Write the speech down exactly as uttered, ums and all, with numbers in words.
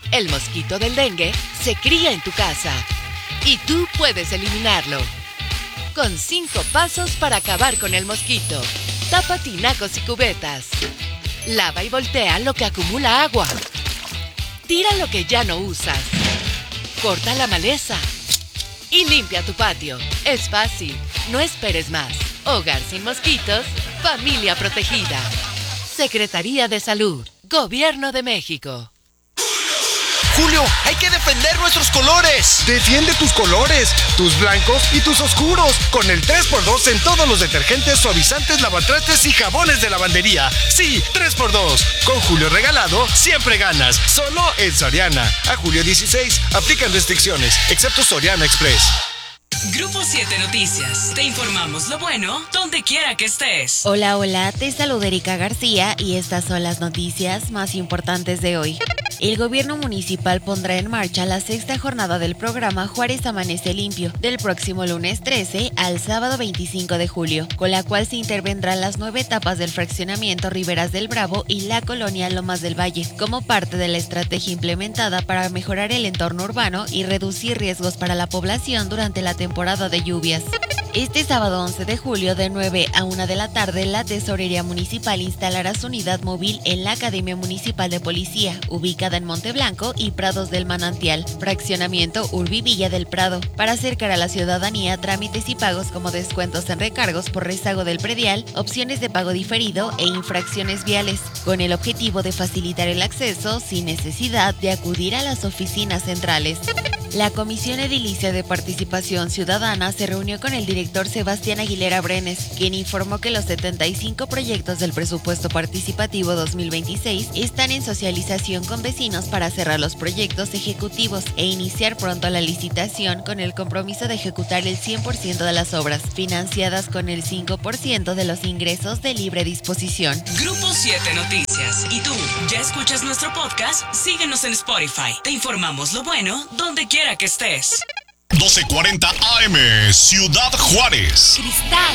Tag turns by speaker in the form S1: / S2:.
S1: El mosquito del dengue se cría en tu casa y tú puedes eliminarlo. Con cinco pasos para acabar con el mosquito. Tapa tinacos y cubetas. Lava y voltea lo que acumula agua. Tira lo que ya no usas. Corta la maleza. Y limpia tu patio. Es fácil. No esperes más. Hogar sin mosquitos. Familia protegida. Secretaría de Salud. Gobierno de México.
S2: Julio, hay que defender nuestros colores.
S3: Defiende tus colores, tus blancos y tus oscuros, con el tres por dos en todos los detergentes, suavizantes, lavatrastes y jabones de lavandería. Sí, tres por dos. Con Julio regalado, siempre ganas. Solo en Soriana. A julio dieciséis, aplican restricciones, excepto Soriana Express.
S4: Grupo siete Noticias. Te informamos lo bueno donde quiera que estés.
S5: Hola, hola, te saluda Erika García y estas son las noticias más importantes de hoy. El gobierno municipal pondrá en marcha la sexta jornada del programa Juárez Amanece Limpio, del próximo lunes trece al sábado veinticinco de julio, con la cual se intervendrán las nueve etapas del fraccionamiento Riberas del Bravo y la colonia Lomas del Valle, como parte de la estrategia implementada para mejorar el entorno urbano y reducir riesgos para la población durante la temporada de lluvias. Este sábado once de julio, de nueve a una de la tarde, la Tesorería Municipal instalará su unidad móvil en la Academia Municipal de Policía, ubicada en Monteblanco y Prados del Manantial, fraccionamiento Urbi Villa del Prado, para acercar a la ciudadanía trámites y pagos como descuentos en recargos por rezago del predial, opciones de pago diferido e infracciones viales, con el objetivo de facilitar el acceso sin necesidad de acudir a las oficinas centrales. La Comisión Edilicia de Participación Ciudadana se reunió con el director Sebastián Aguilera Brenes, quien informó que los setenta y cinco proyectos del presupuesto participativo dos mil veintiséis están en socialización con vecinos para cerrar los proyectos ejecutivos e iniciar pronto la licitación con el compromiso de ejecutar el cien por ciento de las obras, financiadas con el cinco por ciento de los ingresos de libre disposición.
S4: Grupo siete Noticias. ¿Y tú, ya escuchas nuestro podcast? Síguenos en Spotify. Te informamos lo bueno donde quiera que estés.
S6: doce cuarenta A M, Ciudad Juárez.
S1: Cristal.